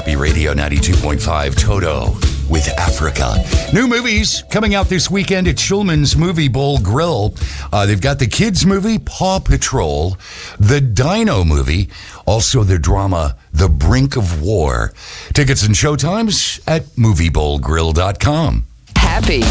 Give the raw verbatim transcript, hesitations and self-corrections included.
Happy Radio ninety-two point five, Toto with Africa. New movies coming out this weekend at Schulman's Movie Bowl Grill. Uh, they've got the kids movie, Paw Patrol, the Dino movie, also the drama, The Brink of War. Tickets and showtimes at movie bowl grill dot com. Happy